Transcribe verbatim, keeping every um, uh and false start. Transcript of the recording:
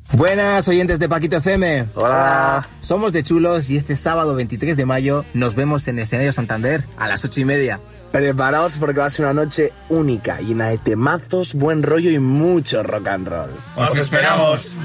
Buenas, oyentes de Paquito F M. Hola. Somos de Chulos y este sábado veintitrés de mayo nos vemos en Escenario Santander a las ocho y media. Preparaos porque va a ser una noche única, llena de temazos, buen rollo y mucho rock and roll. ¡Os esperamos!